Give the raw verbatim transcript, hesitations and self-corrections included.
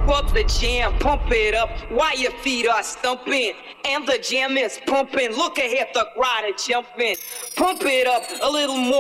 up the jam, pump it up while your feet are stumping. And the jam is pumping. Look ahead, the crowd is jumping. Pump it up a little more.